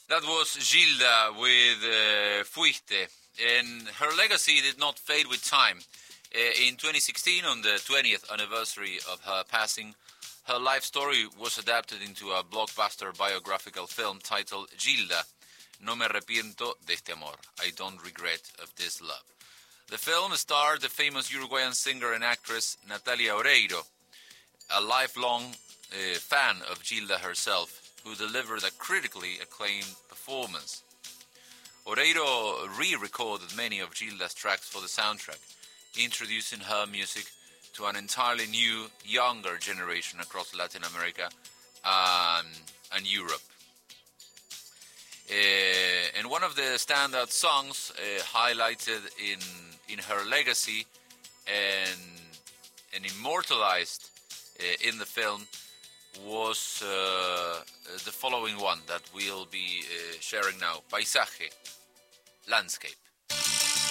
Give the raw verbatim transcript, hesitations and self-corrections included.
That was Gilda with uh, Fuiste, and her legacy did not fade with time. Uh, in twenty sixteen, on the twentieth anniversary of her passing, her life story was adapted into a blockbuster biographical film titled Gilda, No me arrepiento de este amor, I don't regret of this love. The film starred the famous Uruguayan singer and actress Natalia Oreiro, a lifelong uh, fan of Gilda herself, who delivered a critically acclaimed performance. Oreiro re-recorded many of Gilda's tracks for the soundtrack, introducing her music to an entirely new, younger generation across Latin America um, and Europe. Uh, and one of the standout songs uh, highlighted in in her legacy and, and immortalized uh, in the film was uh, the following one that we'll be uh, sharing now, Paisaje, Landscape.